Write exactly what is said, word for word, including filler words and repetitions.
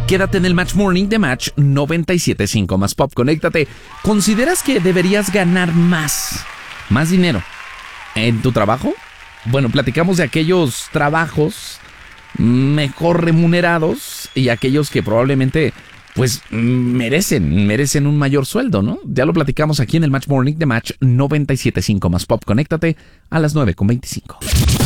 Quédate en el Match Morning de Match noventa y siete punto cinco más Pop. Conéctate. ¿Consideras que deberías ganar más, más dinero en tu trabajo? Bueno, platicamos de aquellos trabajos mejor remunerados y aquellos que probablemente pues merecen, merecen un mayor sueldo, ¿no? Ya lo platicamos aquí en el Match Morning de Match noventa y siete punto cinco más Pop. Conéctate a las nueve con veinticinco.